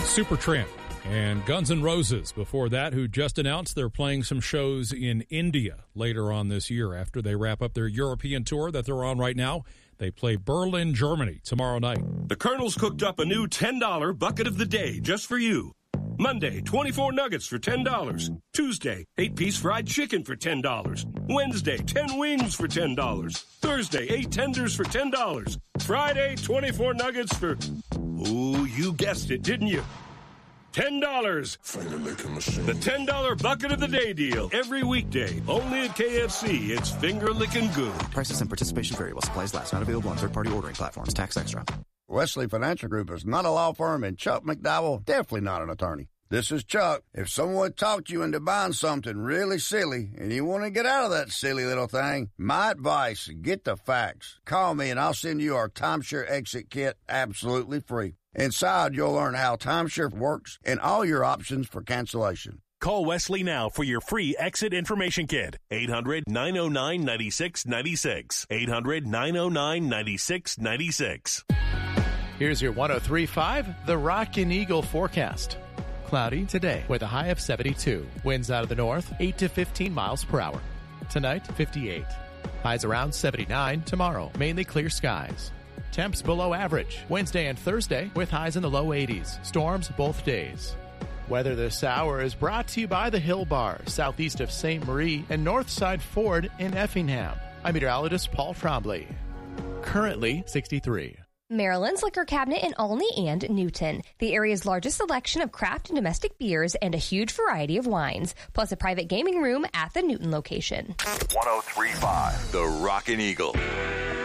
Supertramp and Guns N' Roses before that, who just announced they're playing some shows in India later on this year after they wrap up their European tour that they're on right now. They play Berlin, Germany tomorrow night. The Colonel's cooked up a new $10 bucket of the day just for you. Monday, 24 nuggets for $10. Tuesday, 8-piece fried chicken for $10. Wednesday, 10 wings for $10. Thursday, 8 tenders for $10. Friday, 24 nuggets for... Ooh, you guessed it, didn't you? $10. Finger licking machine. The $10 bucket of the day deal. Every weekday. Only at KFC. It's finger licking good. Prices and participation vary while supplies last. Not available on third-party ordering platforms. Tax extra. Wesley Financial Group is not a law firm, and Chuck McDowell definitely not an attorney. This is Chuck. If someone talked you into buying something really silly and you want to get out of that silly little thing, my advice, get the facts. Call me and I'll send you our timeshare exit kit absolutely free. Inside, you'll learn how timeshare works and all your options for cancellation. Call Wesley now for your free exit information kit. 800-909-9696. 800-909-9696. Here's your 103.5, the Rockin' Eagle forecast. Cloudy today with a high of 72. Winds out of the north, 8 to 15 miles per hour. Tonight, 58. Highs around 79 tomorrow, mainly clear skies. Temps below average Wednesday and Thursday with highs in the low 80s. Storms both days. Weather this hour is brought to you by the Hill Bar, southeast of St. Marie and Northside Ford in Effingham. I'm meteorologist Paul Trombley. Currently 63. Maryland's Liquor Cabinet in Olney and Newton. The area's largest selection of craft and domestic beers and a huge variety of wines, plus a private gaming room at the Newton location. 103.5, the Rockin' Eagle.